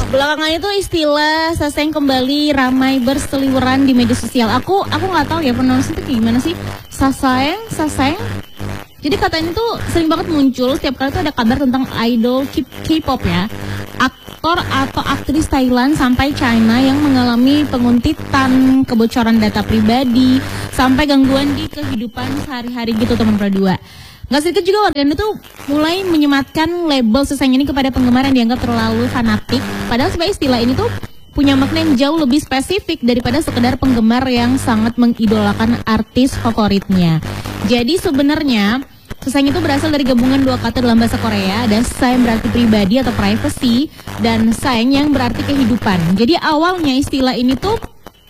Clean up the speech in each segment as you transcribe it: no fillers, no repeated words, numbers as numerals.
Belakangan itu istilah saseng kembali ramai berseliweran di media sosial. Aku nggak tahu ya pronunciation itu gimana sih. Saseng. Jadi kata ini tuh sering banget muncul setiap kali tuh ada kabar tentang idol K-pop ya. Aktor atau aktris Thailand sampai China yang mengalami penguntitan, kebocoran data pribadi, sampai gangguan di kehidupan sehari-hari gitu teman berdua. Gak sedikit juga warganet tuh mulai menyematkan label saseng ini kepada penggemar yang dianggap terlalu fanatik. Padahal sebenarnya istilah ini tuh punya makna yang jauh lebih spesifik daripada sekedar penggemar yang sangat mengidolakan artis favoritnya. Jadi sebenarnya saseng itu berasal dari gabungan dua kata dalam bahasa Korea. Ada saeng berarti pribadi atau privacy, dan saeng yang berarti kehidupan. Jadi awalnya istilah ini tuh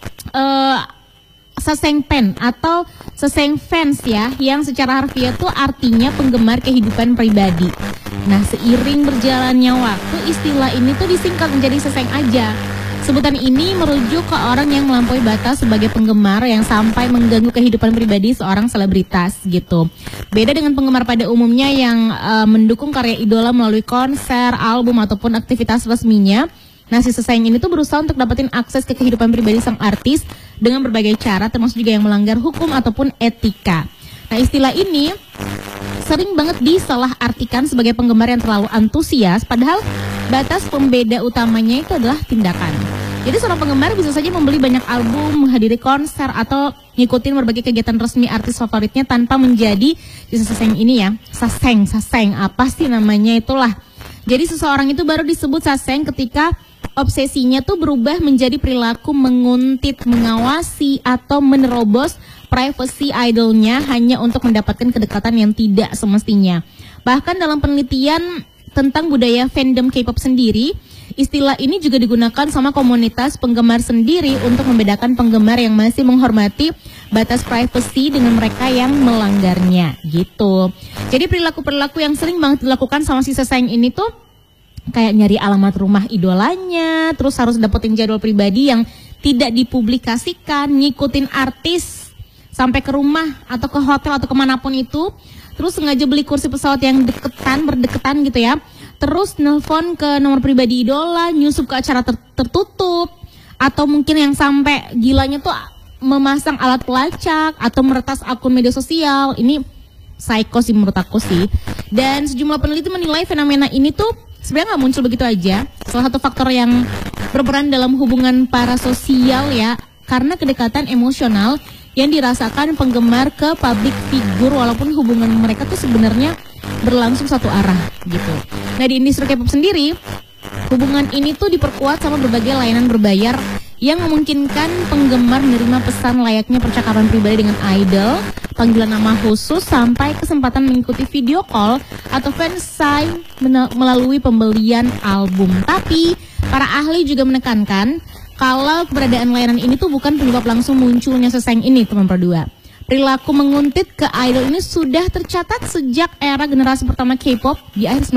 saseng pen atau saseng fans ya, yang secara harfiah tuh artinya penggemar kehidupan pribadi. Nah, seiring berjalannya waktu istilah ini tuh disingkat menjadi saseng aja. Sebutan ini merujuk ke orang yang melampaui batas sebagai penggemar yang sampai mengganggu kehidupan pribadi seorang selebritas gitu. Beda dengan penggemar pada umumnya yang mendukung karya idola melalui konser, album ataupun aktivitas resminya. Nah, si saseng ini tuh berusaha untuk dapetin akses ke kehidupan pribadi sang artis dengan berbagai cara, termasuk juga yang melanggar hukum ataupun etika. Nah, istilah ini sering banget disalahartikan sebagai penggemar yang terlalu antusias, padahal batas pembeda utamanya itu adalah tindakan. Jadi seorang penggemar bisa saja membeli banyak album, menghadiri konser, atau ngikutin berbagai kegiatan resmi artis favoritnya tanpa menjadi saseng ini ya. Saseng, apa sih namanya itulah. Jadi seseorang itu baru disebut saseng ketika obsesinya tuh berubah menjadi perilaku menguntit, mengawasi, atau menerobos privasi idolnya hanya untuk mendapatkan kedekatan yang tidak semestinya. Bahkan dalam penelitian tentang budaya fandom K-pop sendiri, istilah ini juga digunakan sama komunitas penggemar sendiri untuk membedakan penggemar yang masih menghormati batas privasi dengan mereka yang melanggarnya gitu. Jadi perilaku-perilaku yang sering banget dilakukan sama si saseng ini tuh kayak nyari alamat rumah idolanya, terus harus dapetin jadwal pribadi yang tidak dipublikasikan, ngikutin artis sampai ke rumah atau ke hotel atau kemanapun itu, terus sengaja beli kursi pesawat yang berdekatan gitu ya, terus nelpon ke nomor pribadi idola, nyusup ke acara tertutup, atau mungkin yang sampai gilanya tuh memasang alat pelacak atau meretas akun media sosial. Ini psycho sih menurut aku sih. Dan sejumlah peneliti menilai fenomena ini tuh sebenarnya nggak muncul begitu aja. Salah satu faktor yang berperan dalam hubungan parasosial ya, karena kedekatan emosional yang dirasakan penggemar ke public figure walaupun hubungan mereka tuh sebenarnya berlangsung satu arah gitu. Nah, di industri K-pop sendiri, hubungan ini tuh diperkuat sama berbagai layanan berbayar yang memungkinkan penggemar menerima pesan layaknya percakapan pribadi dengan idol, panggilan nama khusus, sampai kesempatan mengikuti video call atau fansign melalui pembelian album. Tapi para ahli juga menekankan kalau keberadaan layanan ini tuh bukan penyebab langsung munculnya saseng ini, teman berdua. Perilaku menguntit ke idol ini sudah tercatat sejak era generasi pertama K-pop di akhir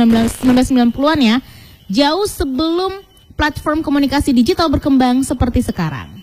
1990-an ya, jauh sebelum platform komunikasi digital berkembang seperti sekarang.